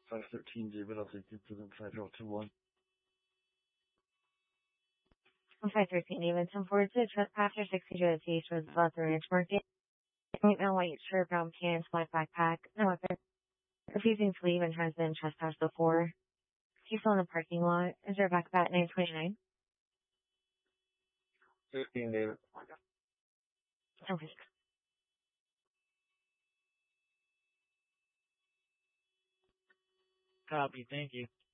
513, David. I'll take you to the 5021. 513, David. Some forward to after 60 to the east was about the ranch market. White male, white shirt, brown pants, black backpack, no weapon. Refusing to leave and has been trespassed before. He's still in the parking lot. Is there back about 929? 15, David. Okay. Copy, thank you.